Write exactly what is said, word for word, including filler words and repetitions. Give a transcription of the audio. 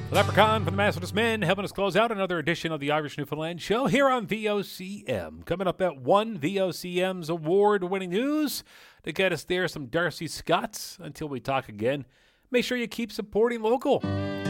Leprechaun from the Masterless Men helping us close out another edition of the Irish Newfoundland Show here on V O C M. Coming up at one, V O C M's award-winning news. To get us there, some Darcy Scotts. Until we talk again, make sure you keep supporting local.